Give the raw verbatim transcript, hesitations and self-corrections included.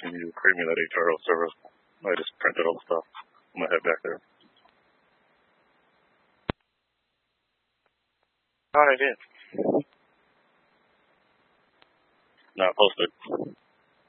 can you create me that H R L server? I just printed all the stuff. I'm gonna head back there. Alright, yeah. Not posted.